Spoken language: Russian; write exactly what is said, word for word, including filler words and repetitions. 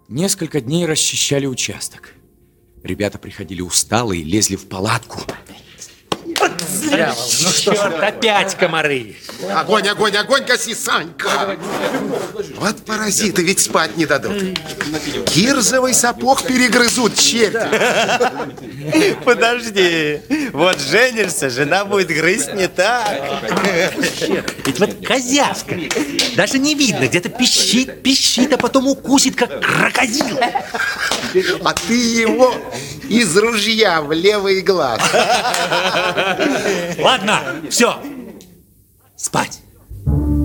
Несколько дней расчищали участок. Ребята приходили усталые, лезли в палатку. Ну черт, опять комары. Огонь, огонь, огонь, гаси, Санька. Вот паразиты, ведь спать не дадут. Кирзовый сапог перегрызут черти. Подожди, вот женишься, жена будет грызть не так. Ведь вот козявка. Даже не видно, где-то пищит, пищит, а потом укусит, как крокодил. А ты его из ружья в левый глаз. Ладно, все, спать.